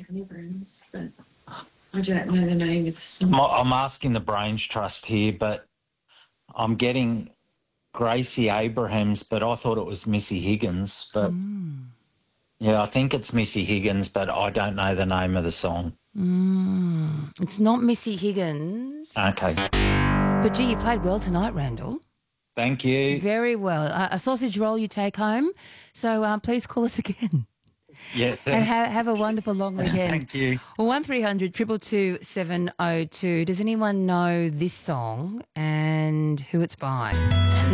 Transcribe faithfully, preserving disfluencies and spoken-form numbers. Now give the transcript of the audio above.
Abrams, but I don't know the name of the song. I'm, I'm asking the Brains Trust here, but I'm getting Gracie Abrahams, but I thought it was Missy Higgins. But Mm. yeah, I think it's Missy Higgins, but I don't know the name of the song. Mm. It's not Missy Higgins. Okay. But, gee, you played well tonight, Randall. Thank you. Very well. Uh, a sausage roll you take home. So uh, please call us again. Yeah. And ha- have a wonderful long weekend. Thank you. Well, one three hundred two two two seven oh two. Does anyone know this song and who it's by?